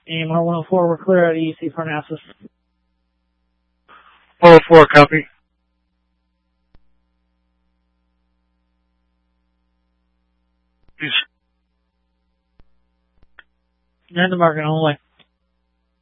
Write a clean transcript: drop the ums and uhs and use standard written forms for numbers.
AMR 104, we're clear at EEC Parnassus. 104, copy. Peace. And the market only.